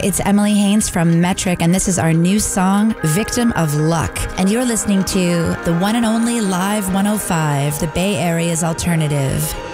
it's Emily Haynes from Metric, and this is our new song, Victim of Luck. And you're listening to the one and only Live 105, the Bay Area's alternative.